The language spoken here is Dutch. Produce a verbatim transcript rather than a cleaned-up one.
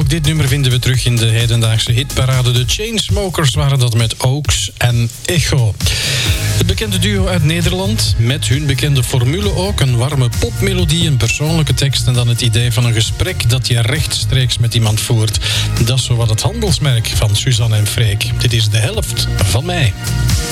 Ook dit nummer vinden we terug in de hedendaagse hitparade. De Chainsmokers waren dat met Oaks en Echo. Het bekende duo uit Nederland, met hun bekende formule ook. Een warme popmelodie, een persoonlijke tekst en dan het idee van een gesprek dat je rechtstreeks met iemand voert. Dat is zowat het handelsmerk van Suzanne en Freek. Dit is De Helft van Mij.